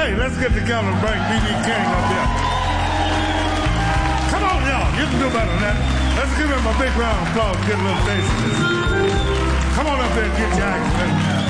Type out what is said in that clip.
Hey, let's get together and bring B.B. King up here. Come on, y'all. You can do better than that. Let's give him a big round of applause. Get a little taste of this. Come on up there and get your act.